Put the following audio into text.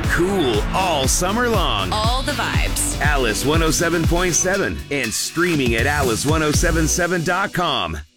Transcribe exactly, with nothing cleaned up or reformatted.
cool all summer long. All the vibes. Alice one oh seven point seven and streaming at alice ten seventy-seven dot com.